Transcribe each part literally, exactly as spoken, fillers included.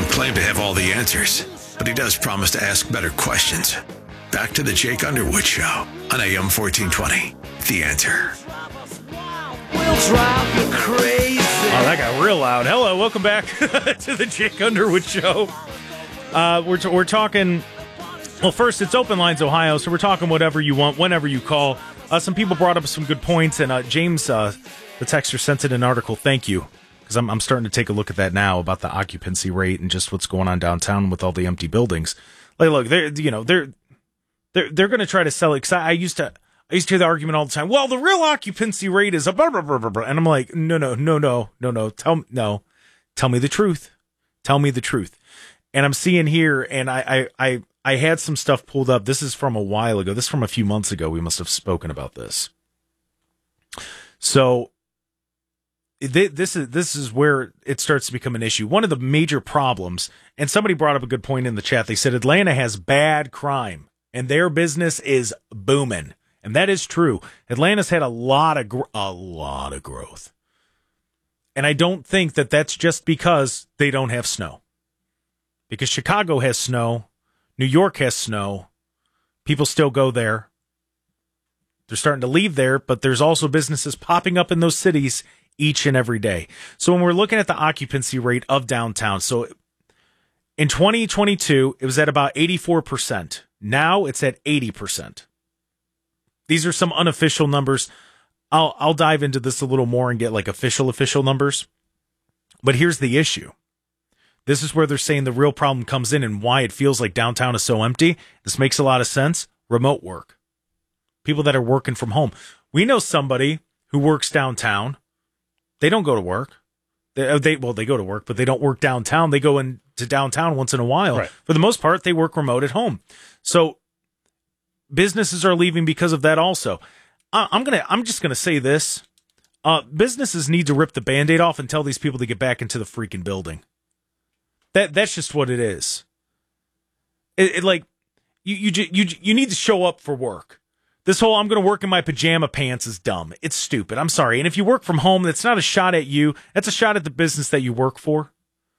doesn't claim to have all the answers, but he does promise to ask better questions. Back to the Jake Underwood Show on A M fourteen twenty. The Answer. Oh, that got real loud. Hello, welcome back to the Jake Underwood Show. Uh, we're, t- we're talking, well, first, it's Open Lines Ohio, so we're talking whatever you want, whenever you call. Uh, some people brought up some good points, and uh, James, uh, the texter, sent in an article. Thank you, because I'm, I'm starting to take a look at that now about the occupancy rate and just what's going on downtown with all the empty buildings. Like, look, they're, you know, they're, they're, they're going to try to sell it, because I, I used to... I used to hear the argument all the time. Well, the real occupancy rate is a blah, blah, blah, blah, blah. And I'm like, no, no, no, no, no, no. Tell me, no, tell me the truth. Tell me the truth. And I'm seeing here, and I, I, I, I had some stuff pulled up. This is from a while ago. This is from a few months ago. We must have spoken about this. So this is, this is where it starts to become an issue. One of the major problems, and somebody brought up a good point in the chat. They said Atlanta has bad crime and their business is booming. And that is true. Atlanta's had a lot of gr- a lot of growth. And I don't think that that's just because they don't have snow. Because Chicago has snow, New York has snow. People still go there. They're starting to leave there, but there's also businesses popping up in those cities each and every day. So when we're looking at the occupancy rate of downtown, so in twenty twenty-two, it was at about eighty-four percent. Now it's at eighty percent. These are some unofficial numbers. I'll I'll dive into this a little more and get like official official numbers. But here's the issue. This is where they're saying the real problem comes in and why it feels like downtown is so empty. This makes a lot of sense. Remote work. People that are working from home. We know somebody who works downtown. They don't go to work. They, they well, they go to work, but they don't work downtown. They go into downtown once in a while. Right. For the most part, they work remote at home. So businesses are leaving because of that also. Uh, I'm gonna. I'm just gonna say this. Uh, businesses need to rip the Band-Aid off and tell these people to get back into the freaking building. That that's just what it is. It, it like you you you you need to show up for work. This whole I'm going to work in my pajama pants is dumb. It's stupid. I'm sorry. And if you work from home, that's not a shot at you. That's a shot at the business that you work for.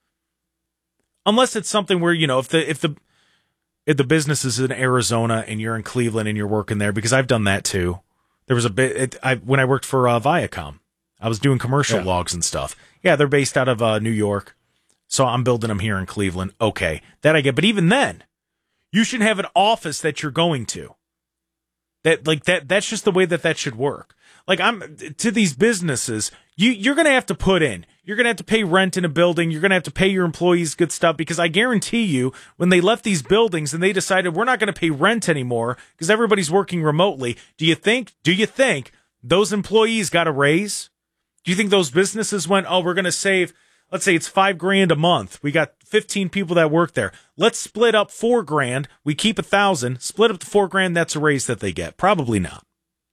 Unless it's something where, you know, if the if the if the business is in Arizona and you're in Cleveland and you're working there, because I've done that too. There was a bit it, I when I worked for uh, Viacom, I was doing commercial yeah. logs and stuff. Yeah, they're based out of uh, New York, so I'm building them here in Cleveland. Okay, that I get. But even then, you should have an office that you're going to. That like that. That's just the way that that should work. Like I'm to these businesses, you you're gonna have to put in. You're gonna have to pay rent in a building. You're gonna have to pay your employees good stuff, because I guarantee you, when they left these buildings and they decided we're not gonna pay rent anymore because everybody's working remotely, do you think? Do you think those employees got a raise? Do you think those businesses went, oh, we're gonna save? Let's say it's five grand a month. We got fifteen people that work there. Let's split up four grand. We keep a thousand. Split up the four grand. That's a raise that they get. Probably not.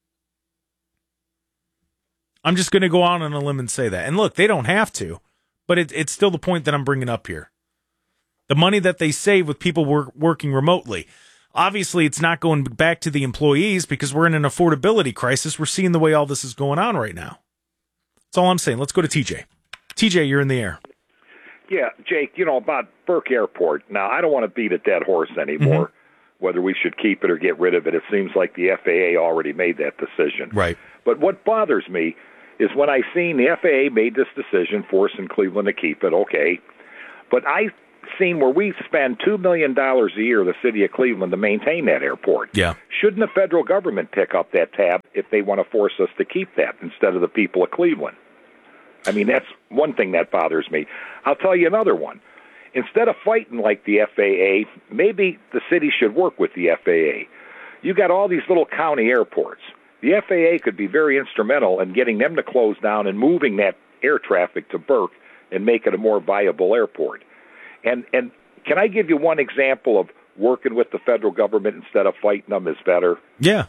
I'm just going to go out on a limb and say that. And look, they don't have to, but it, it's still the point that I'm bringing up here. The money that they save with people work, working remotely. Obviously, it's not going back to the employees because we're in an affordability crisis. We're seeing the way all this is going on right now. That's all I'm saying. Let's go to T J. T J, you're in the air. Yeah, Jake, you know, about Burke Airport. Now, I don't want to beat a dead horse anymore, mm-hmm. whether we should keep it or get rid of it. It seems like the F A A already made that decision. Right. But what bothers me is when I seen the F A A made this decision, forcing Cleveland to keep it, okay. But I seen where we spend two million dollars a year, the city of Cleveland, to maintain that airport. Yeah. Shouldn't the federal government pick up that tab if they want to force us to keep that instead of the people of Cleveland? I mean, that's one thing that bothers me. I'll tell you another one. Instead of fighting like the F A A, maybe the city should work with the F A A. You got all these little county airports. The F A A could be very instrumental in getting them to close down and moving that air traffic to Burke and make it a more viable airport. And and can I give you one example of working with the federal government instead of fighting them is better? Yeah.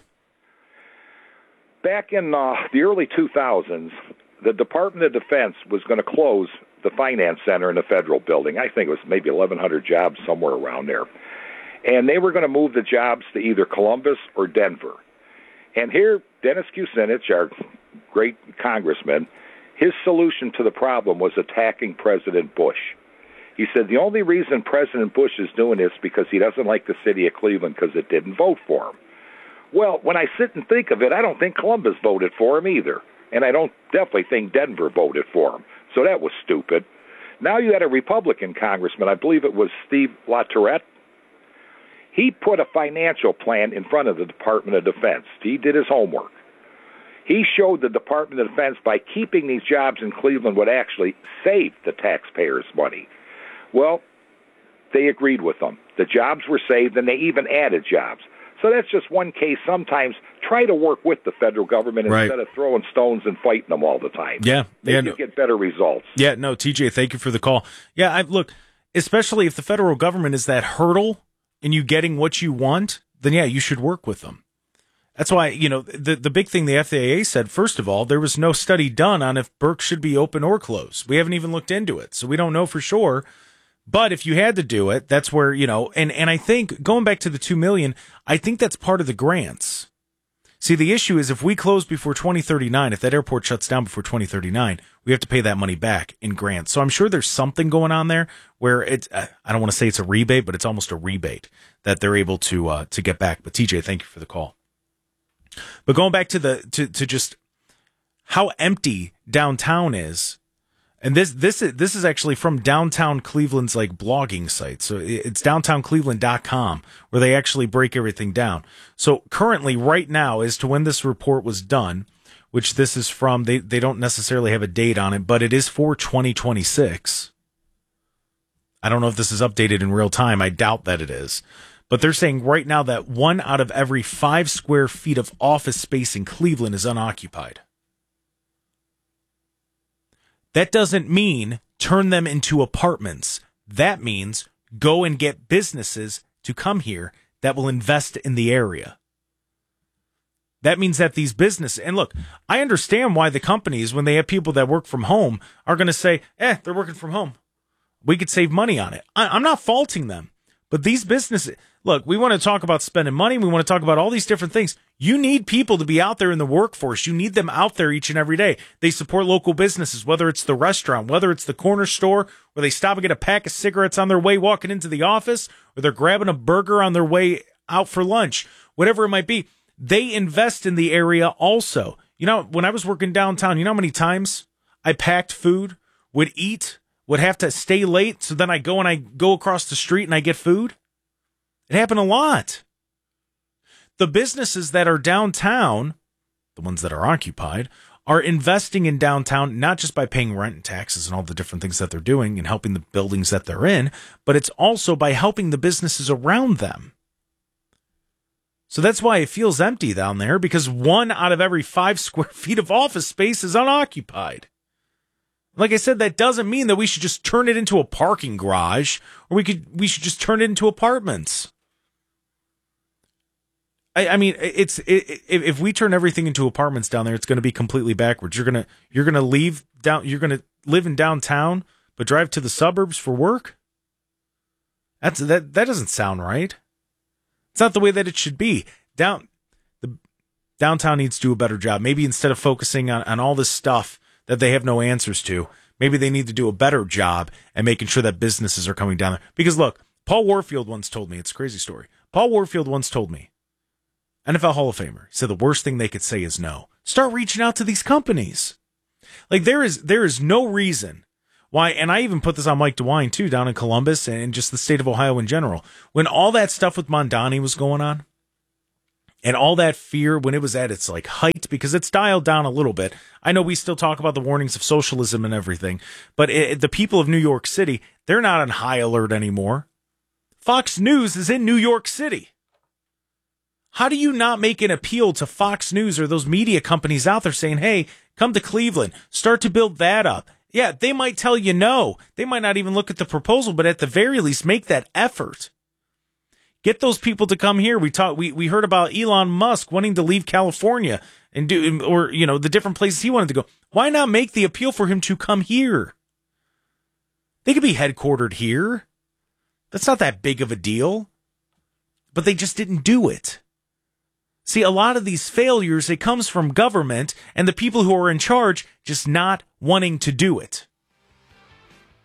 Back in uh, the early two thousands, the Department of Defense was going to close the finance center in the federal building. I think it was maybe eleven hundred jobs, somewhere around there. And they were going to move the jobs to either Columbus or Denver. And here, Dennis Kucinich, our great congressman, his solution to the problem was attacking President Bush. He said the only reason President Bush is doing this because he doesn't like the city of Cleveland because it didn't vote for him. Well, when I sit and think of it, I don't think Columbus voted for him either. And I don't definitely think Denver voted for him. So that was stupid. Now you had a Republican congressman, I believe it was Steve LaTourette. He put a financial plan in front of the Department of Defense. He did his homework. He showed the Department of Defense by keeping these jobs in Cleveland would actually save the taxpayers money. Well, they agreed with them. The jobs were saved, and they even added jobs. So that's just one case. Sometimes try to work with the federal government right. instead of throwing stones and fighting them all the time. Yeah. Maybe yeah, you no. get better results. Yeah, no, T J, thank you for the call. Yeah, I, look, especially if the federal government is that hurdle in you getting what you want, then yeah, you should work with them. That's why, you know, the, the big thing the F A A said, first of all, there was no study done on if Burke should be open or closed. We haven't even looked into it, so we don't know for sure. But if you had to do it, that's where, you know, and, and I think going back to the two million dollars, I think that's part of the grants. See, the issue is if we close before twenty thirty-nine, if that airport shuts down before twenty thirty-nine, we have to pay that money back in grants. So I'm sure there's something going on there where it's, I don't want to say it's a rebate, but it's almost a rebate that they're able to, uh, to get back. But T J, thank you for the call. But going back to the, to, to just how empty downtown is. And this this is this is actually from Downtown Cleveland's like blogging site. So it's downtown cleveland dot com where they actually break everything down. So currently, right now, as to when this report was done, which this is from, they, they don't necessarily have a date on it, but it is for twenty twenty-six. I don't know if this is updated in real time. I doubt that it is. But they're saying right now that one out of every five square feet of office space in Cleveland is unoccupied. That doesn't mean turn them into apartments. That means go and get businesses to come here that will invest in the area. That means that these businesses, and look, I understand why the companies, when they have people that work from home, are going to say, eh, they're working from home. We could save money on it. I, I'm not faulting them. But these businesses, look, we want to talk about spending money. We want to talk about all these different things. You need people to be out there in the workforce. You need them out there each and every day. They support local businesses, whether it's the restaurant, whether it's the corner store, where they stop and get a pack of cigarettes on their way walking into the office, or they're grabbing a burger on their way out for lunch, whatever it might be. They invest in the area also. You know, when I was working downtown, you know how many times I packed food, would eat, would have to stay late, so then I go and I go across the street and I get food? It happened a lot. The businesses that are downtown, the ones that are occupied, are investing in downtown, not just by paying rent and taxes and all the different things that they're doing and helping the buildings that they're in, but it's also by helping the businesses around them. So that's why it feels empty down there, because one out of every five square feet of office space is unoccupied. Like I said, that doesn't mean that we should just turn it into a parking garage, or we could we should just turn it into apartments. I, I mean, it's it, if, if we turn everything into apartments down there, it's going to be completely backwards. You're gonna you're gonna leave down. You're gonna live in downtown, but drive to the suburbs for work. That's that. That doesn't sound right. It's not the way that it should be. Down the downtown needs to do a better job. Maybe instead of focusing on, on all this stuff that they have no answers to, maybe they need to do a better job at making sure that businesses are coming down there. Because look, Paul Warfield once told me, it's a crazy story. Paul Warfield once told me, N F L Hall of Famer, he said the worst thing they could say is no. Start reaching out to these companies. Like there is there is no reason why, and I even put this on Mike DeWine too, down in Columbus and just the state of Ohio in general. When all that stuff with Mondani was going on, and all that fear, when it was at its like height, because it's dialed down a little bit. I know we still talk about the warnings of socialism and everything, but it, the people of New York City, they're not on high alert anymore. Fox News is in New York City. How do you not make an appeal to Fox News or those media companies out there saying, hey, come to Cleveland, start to build that up? Yeah, they might tell you no. They might not even look at the proposal, but at the very least, make that effort. Get those people to come here. We talked. We, we heard about Elon Musk wanting to leave California and do, or you know, the different places he wanted to go. Why not make the appeal for him to come here? They could be headquartered here. That's not that big of a deal. But they just didn't do it. See, a lot of these failures, it comes from government and the people who are in charge just not wanting to do it.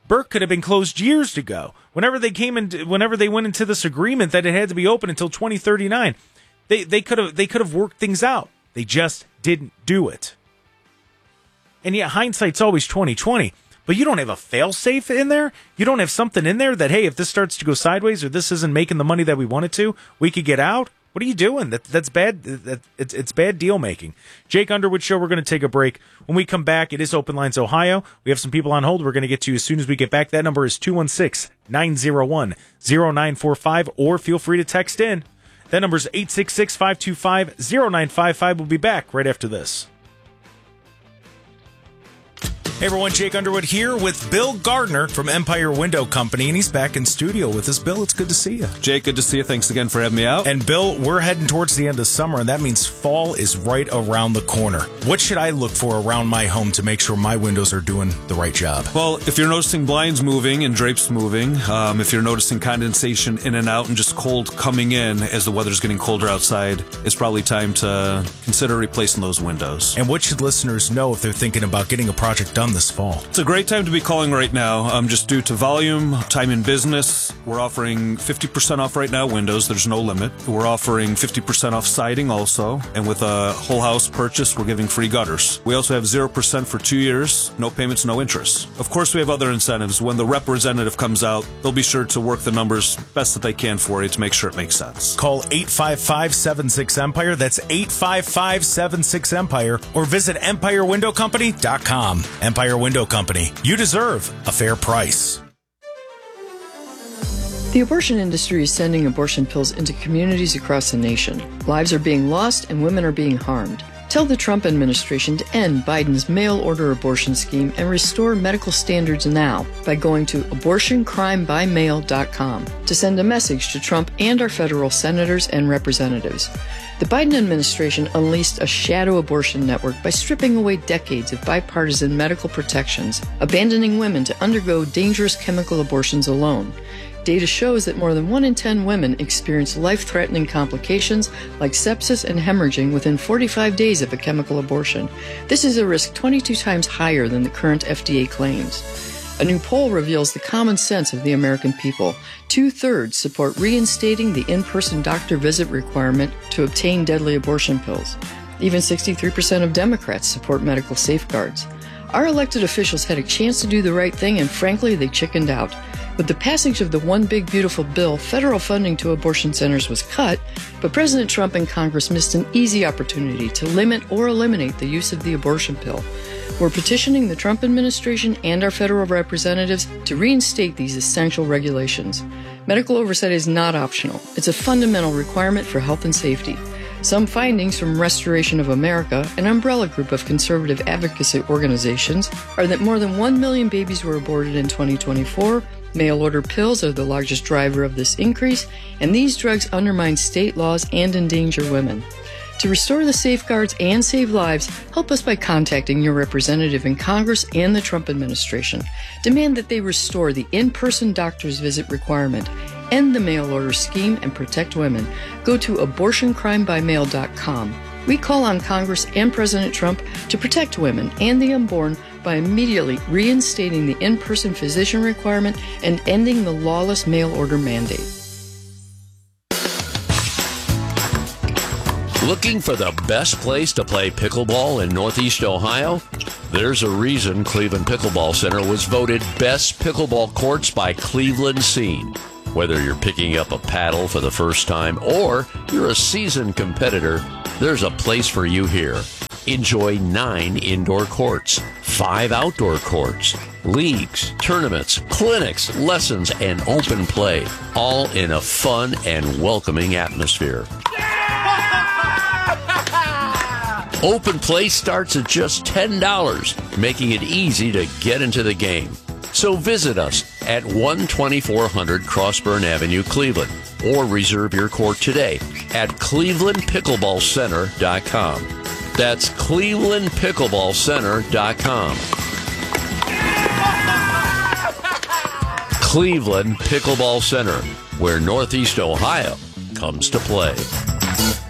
Burke could have been closed years ago. Whenever they came in, whenever they went into this agreement that it had to be open until twenty thirty-nine, they they could have they could have worked things out. They just didn't do it. And yet hindsight's always twenty twenty. But you don't have a fail-safe in there? You don't have something in there that, hey, if this starts to go sideways or this isn't making the money that we want it to, we could get out? What are you doing? That That's bad. That, it's, it's bad deal-making. Jake Underwood Show, we're going to take a break. When we come back, it is Open Lines Ohio. We have some people on hold we're going to get to as soon as we get back. That number is two one six, nine zero one, zero nine four five, or feel free to text in. That number is eight six six, five two five, zero nine five five. We'll be back right after this. Hey everyone, Jake Underwood here with Bill Gardner from Empire Window Company, and he's back in studio with us. Bill, it's good to see you. Jake, good to see you. Thanks again for having me out. And Bill, we're heading towards the end of summer, and that means fall is right around the corner. What should I look for around my home to make sure my windows are doing the right job? Well, if you're noticing blinds moving and drapes moving, um, if you're noticing condensation in and out and just cold coming in as the weather's getting colder outside, it's probably time to consider replacing those windows. And what should listeners know if they're thinking about getting a project done this fall? It's a great time to be calling right now. Um, just due to volume, time in business, we're offering fifty percent off right now windows. There's no limit. We're offering fifty percent off siding also. And with a whole house purchase, we're giving free gutters. We also have zero percent for two years, no payments, no interest. Of course, we have other incentives. When the representative comes out, they'll be sure to work the numbers best that they can for you to make sure it makes sense. Call eight five five, seven six, Empire. That's eight five five, seven six, Empire. Or visit empire window company dot com. Empire Window Company. You deserve a fair price. The abortion industry is sending abortion pills into communities across the nation. Lives are being lost and women are being harmed. Tell the Trump administration to end Biden's mail-order abortion scheme and restore medical standards now by going to abortion crime by mail dot com to send a message to Trump and our federal senators and representatives. The Biden administration unleashed a shadow abortion network by stripping away decades of bipartisan medical protections, abandoning women to undergo dangerous chemical abortions alone. Data shows that more than one in ten women experience life-threatening complications like sepsis and hemorrhaging within forty-five days of a chemical abortion. This is a risk twenty-two times higher than the current F D A claims. A new poll reveals the common sense of the American people. Two-thirds support reinstating the in-person doctor visit requirement to obtain deadly abortion pills. Even sixty-three percent of Democrats support medical safeguards. Our elected officials had a chance to do the right thing, and frankly, they chickened out. With the passage of the One Big Beautiful Bill, federal funding to abortion centers was cut, but President Trump and Congress missed an easy opportunity to limit or eliminate the use of the abortion pill. We're petitioning the Trump administration and our federal representatives to reinstate these essential regulations. Medical oversight is not optional. It's a fundamental requirement for health and safety. Some findings from Restoration of America, an umbrella group of conservative advocacy organizations, are that more than one million babies were aborted in twenty twenty-four. Mail-order pills are the largest driver of this increase, and these drugs undermine state laws and endanger women. To restore the safeguards and save lives, help us by contacting your representative in Congress and the Trump administration. Demand that they restore the in-person doctor's visit requirement, end the mail-order scheme, and protect women. Go to abortion crime by mail dot com. We call on Congress and President Trump to protect women and the unborn by immediately reinstating the in-person physician requirement and ending the lawless mail-order mandate. Looking for the best place to play pickleball in Northeast Ohio? There's a reason Cleveland Pickleball Center was voted Best Pickleball Courts by Cleveland Scene. Whether you're picking up a paddle for the first time or you're a seasoned competitor, there's a place for you here. Enjoy nine indoor courts, five outdoor courts, leagues, tournaments, clinics, lessons, and open play, all in a fun and welcoming atmosphere. Open play starts at just ten dollars, making it easy to get into the game. So visit us at one twenty-four hundred Crossburn Avenue, Cleveland, or reserve your court today at cleveland pickleball center dot com. That's cleveland pickleball center dot com. Cleveland Pickleball Center, where Northeast Ohio comes to play.